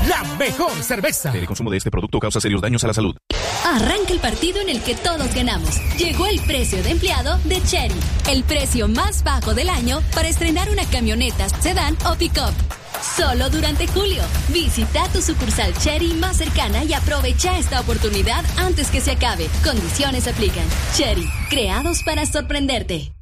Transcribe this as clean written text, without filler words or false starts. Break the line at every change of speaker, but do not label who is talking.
la mejor cerveza.
El consumo de este producto causa serios daños a la salud.
Arranca el partido en el que todos ganamos. Llegó el precio de empleado de Chery. El precio más bajo del año para estrenar una camioneta, sedán o pick-up. Solo durante julio. Visita tu sucursal Chery más cercana y aprovecha esta oportunidad antes que se acabe. Condiciones aplican. Chery, creados para sorprenderte.